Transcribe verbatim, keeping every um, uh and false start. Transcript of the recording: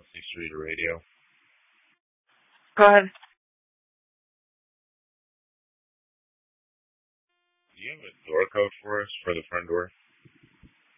listening to your radio. Go ahead. Do you have a door code for us for the front door?